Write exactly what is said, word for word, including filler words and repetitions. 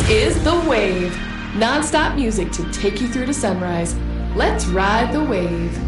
is The Wave. Non-stop music to take you through to sunrise. Let's ride the wave.